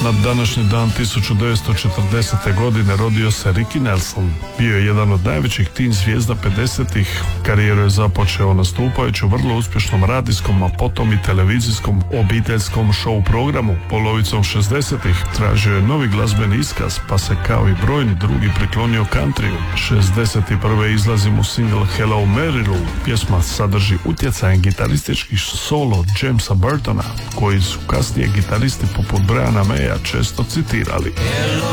Na današnji dan 1940. godine rodio se Ricky Nelson. Bio je jedan od najvećih teen zvijezda 50-ih. Karijeru je započeo nastupajući u vrlo uspješnom radijskom, a potom i televizijskom obiteljskom show programu. Polovicom 60-ih tražio je novi glazbeni iskaz, pa se kao i brojni drugi priklonio countryu. 61. izlazi mu single Hello Mary Lou. Pjesma sadrži utjecajen gitaristički solo Jamesa Burtona, koji su kasnije gitaristi poput Briana Maya često citirali.